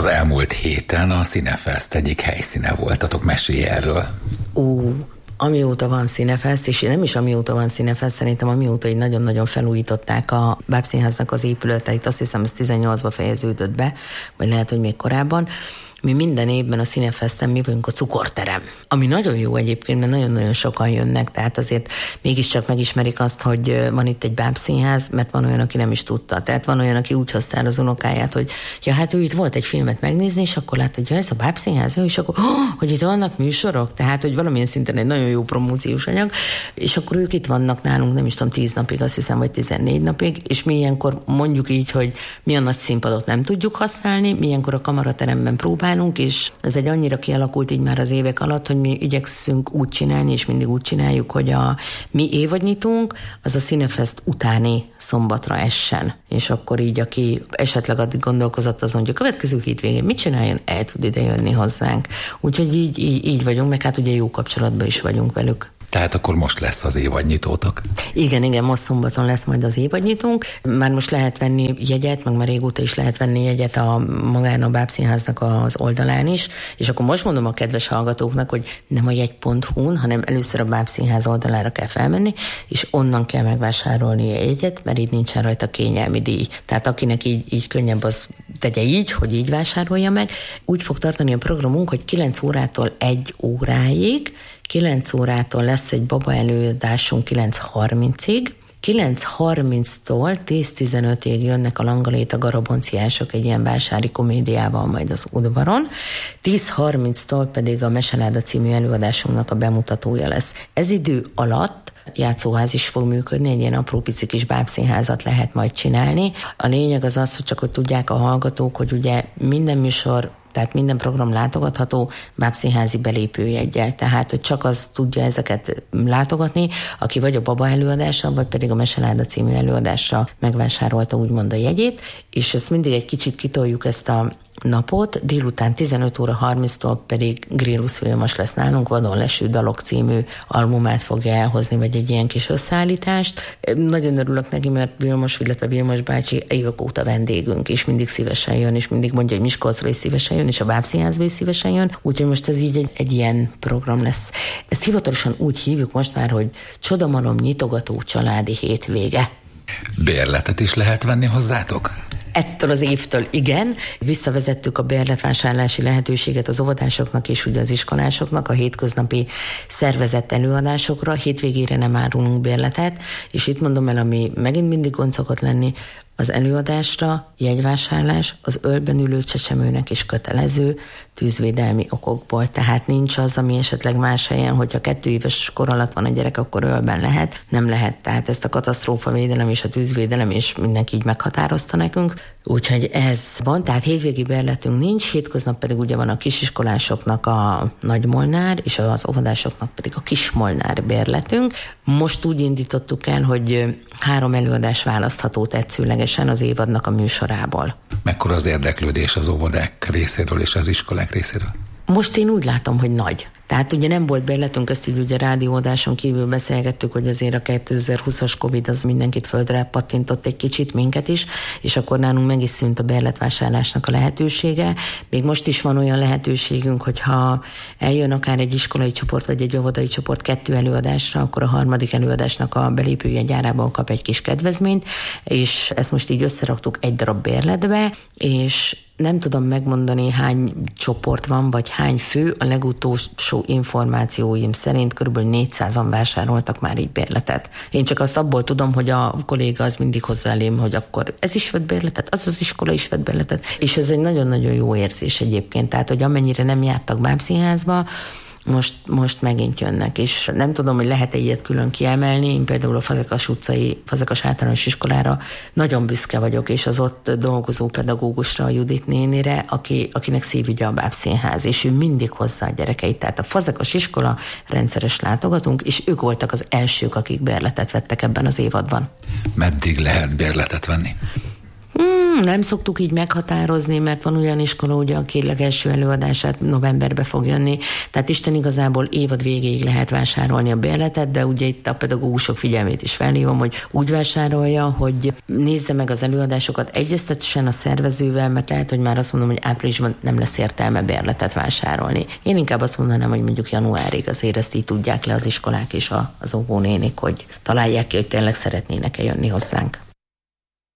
Az elmúlt héten a Cinefest egyik helyszíne voltatok, mesélj erről. Amióta van Cinefest, és nem is amióta van Cinefest, szerintem amióta így nagyon-nagyon felújították a Bábszínháznak az épületeit, azt hiszem ez 18-ba fejeződött be, vagy lehet, hogy még korábban. Mi minden évben a Cinefesten mi vagyunk a cukorterem. Ami nagyon jó egyébként, mert nagyon-nagyon sokan jönnek, tehát azért mégiscsak megismerik azt, hogy van itt egy bábszínház, mert van olyan, aki nem is tudta. Tehát van olyan, aki úgy hozta el az unokáját, hogy ja, hát ő itt volt egy filmet megnézni, és akkor lát, hogy ja, ez a bábszínház, és akkor, hogy itt vannak műsorok, tehát, hogy valamilyen szinten egy nagyon jó promóciós anyag, és akkor ők itt vannak nálunk, nem is tudom, 10 napig, azt hiszem, vagy 14 napig, és mi ilyenkor mondjuk így, hogy mi a nagy színpadot nem tudjuk használni, mi ilyenkor a kamarateremben próbálunk, és ez egy annyira kialakult így már az évek alatt, hogy mi igyekszünk úgy csinálni, és mindig úgy csináljuk, hogy a mi évadnyitunk, az a Cinefest utáni szombatra essen. És akkor így, aki esetleg addig gondolkozott azon, hogy a következő hétvégén mit csináljon, el tud ide jönni hozzánk. Úgyhogy így vagyunk, meg hát ugye jó kapcsolatban is vagyunk velük. Tehát akkor most lesz az évadnyitótok. Igen, most szombaton lesz majd az évadnyitunk. Már most lehet venni jegyet, meg már régóta is lehet venni jegyet magán a Bábszínháznak az oldalán is, és akkor most mondom a kedves hallgatóknak, hogy nem a jegy.hu-n, hanem először a Bábszínház oldalára kell felmenni, és onnan kell megvásárolni a jegyet, mert így nincsen rajta kényelmi díj. Tehát akinek így könnyebb, az tegye így, hogy így vásárolja meg. Úgy fog tartani a programunk, hogy 9 órától 1 óráig, 9 órától lesz egy baba előadásunk 9:30-ig, 9:30-tól 10:15-ig jönnek a Langaléta Garabonciások egy ilyen vásári komédiával majd az udvaron, 10:30-tól pedig a Meseláda című előadásunknak a bemutatója lesz. Ez idő alatt játszóház is fog működni, egy ilyen apró pici kis bábszínházat lehet majd csinálni. A lényeg az az, hogy csak hogy tudják a hallgatók, hogy ugye minden műsor, tehát minden program látogatható bábszínházi belépőjeggyel, tehát hogy csak az tudja ezeket látogatni, aki vagy a baba előadással, vagy pedig a Meseláda című előadással megvásárolta úgymond a jegyét, és ezt mindig egy kicsit kitoljuk ezt a napot, délután 15:30-tól pedig Grillus Vilmos lesz nálunk, Vadon leső dalok című albumát fogja elhozni, vagy egy ilyen kis összeállítást. Nagyon örülök neki, mert Vilmos, illetve Vilmos bácsi évek óta vendégünk, és mindig szívesen jön, és mindig mondja, hogy Miskolcra is szívesen jön, és a Bábszínházba is szívesen jön, úgyhogy most ez így egy ilyen program lesz. Ezt hivatalosan úgy hívjuk most már, hogy Csodamalom nyitogató családi hétvége. Bérletet is lehet venni hozzátok? Ettől az évtől igen, visszavezettük a bérletvásárlási lehetőséget az óvodásoknak és ugye az iskolásoknak a hétköznapi szervezett előadásokra, hétvégére nem árulunk bérletet, és itt mondom el, ami megint mindig gond szokott lenni, az előadásra jegyvásárlás az ölben ülő csecsemőnek is kötelező tűzvédelmi okokból. Tehát nincs az, ami esetleg más helyen, hogyha 2 éves kor alatt van a gyerek, akkor ölben lehet. Nem lehet. Tehát ezt a katasztrófavédelem és a tűzvédelem és mindenki így meghatározta nekünk. Úgyhogy ez van. Tehát hétvégi bérletünk nincs, hétköznap pedig ugye van a kisiskolásoknak a Nagymolnár, és az óvodásoknak pedig a Kismolnár bérletünk. Most úgy indítottuk el, hogy 3 előadás választható tetszőlegesen az évadnak a műsorából. Mekkora az érdeklődés az óvodák részéről és az iskolák részéről? Most én úgy látom, hogy nagy. Tehát ugye nem volt bérletünk, ezt így ugye rádióadáson kívül beszélgettük, hogy azért a 2020-as Covid az mindenkit földre pattintott egy kicsit, minket is, és akkor nálunk meg is szűnt a bérletvásárlásnak a lehetősége. Még most is van olyan lehetőségünk, hogyha eljön akár egy iskolai csoport, vagy egy óvodai csoport 2 előadásra, akkor a 3. előadásnak a belépőjegyárából kap egy kis kedvezményt, és ezt most így összeraktuk egy darab bérletbe, és nem tudom megmondani, hány csoport van, vagy hány fő. A legutolsó információim szerint kb. 400-an vásároltak már így bérletet. Én csak azt abból tudom, hogy a kolléga az mindig hozzá elém, hogy akkor ez is vett bérletet, az iskola is vett bérletet. És ez egy nagyon-nagyon jó érzés egyébként. Tehát, hogy amennyire nem jártak bábszínházba, most megint jönnek, és nem tudom, hogy lehet-e ilyet külön kiemelni. Én például a Fazekas utcai, Fazekas általános iskolára nagyon büszke vagyok, és az ott dolgozó pedagógusra, a Judit nénire, akinek szívügye a Bábszínház, és ő mindig hozza a gyerekeit. Tehát a Fazekas iskola rendszeres látogatunk, és ők voltak az elsők, akik bérletet vettek ebben az évadban. Meddig lehet bérletet venni? Nem szoktuk így meghatározni, mert van olyan iskola, ugye, aki legelső előadását novemberbe fog jönni, tehát Isten igazából évad végéig lehet vásárolni a bérletet, de ugye itt a pedagógusok figyelmét is felhívom, hogy úgy vásárolja, hogy nézze meg az előadásokat, egyeztessen a szervezővel, mert lehet, hogy már azt mondom, hogy áprilisban nem lesz értelme bérletet vásárolni. Én inkább azt mondanám, hogy mondjuk januárig azért ezt így tudják le az iskolák és az óvónénik, hogy találják ki, hogy tényleg szeretnének-e jönni hozzánk.